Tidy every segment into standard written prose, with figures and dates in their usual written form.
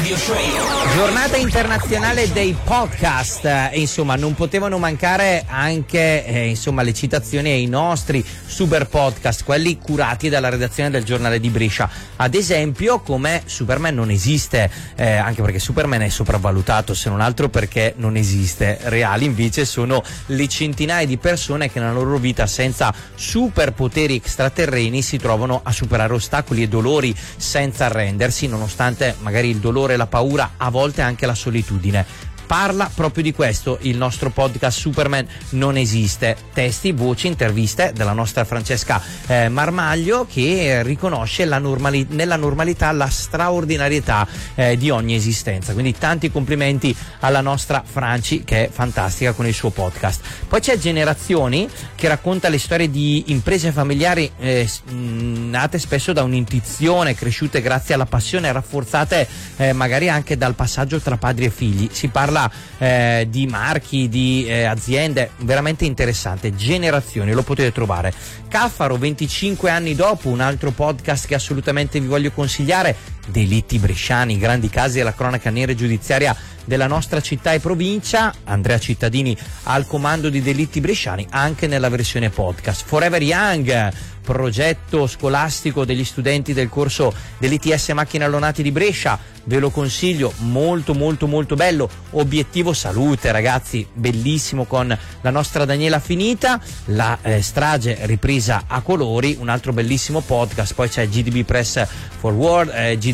Radio Show. Giornata internazionale dei podcast, e insomma non potevano mancare anche insomma le citazioni ai nostri super podcast, quelli curati dalla redazione del Giornale di Brescia. Ad esempio come Superman non esiste, anche perché Superman è sopravvalutato, se non altro perché non esiste. Reali invece sono le centinaia di persone che nella loro vita senza superpoteri extraterreni si trovano a superare ostacoli e dolori senza arrendersi, nonostante magari il dolore e la paura, a volte anche la solitudine. Parla proprio di questo il nostro podcast Superman non esiste. Testi, voci, interviste della nostra Francesca Marmaglio, che riconosce nella normalità la straordinarietà di ogni esistenza. Quindi tanti complimenti alla nostra Franci, che è fantastica con il suo podcast. Poi c'è Generazioni, che racconta le storie di imprese familiari nate spesso da un'intuizione, cresciute grazie alla passione, rafforzate magari anche dal passaggio tra padri e figli. Si parla di marchi, di aziende, veramente interessante. Generazioni, lo potete trovare. Caffaro, 25 anni dopo, un altro podcast che assolutamente vi voglio consigliare. Delitti bresciani, grandi casi della cronaca nera e giudiziaria della nostra città e provincia. Andrea Cittadini al comando di Delitti bresciani anche nella versione podcast. Forever Young, progetto scolastico degli studenti del corso dell'ITS Macchine Allonati di Brescia, ve lo consiglio, molto molto molto bello. Obiettivo Salute, ragazzi, bellissimo, con la nostra Daniela Finita. La strage ripresa a colori, un altro bellissimo podcast. Poi c'è GDB Press Forward,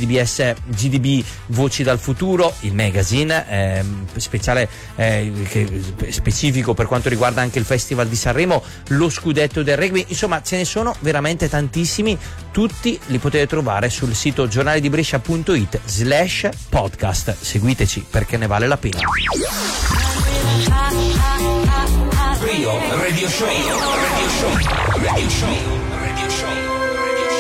GDB Voci dal Futuro, il magazine speciale specifico per quanto riguarda anche il Festival di Sanremo, lo scudetto del rugby. Insomma, ce ne sono veramente tantissimi, tutti li potete trovare sul sito giornaledibrescia.it/podcast. Seguiteci perché ne vale la pena. Radio Show. Radio Show. Radio Show.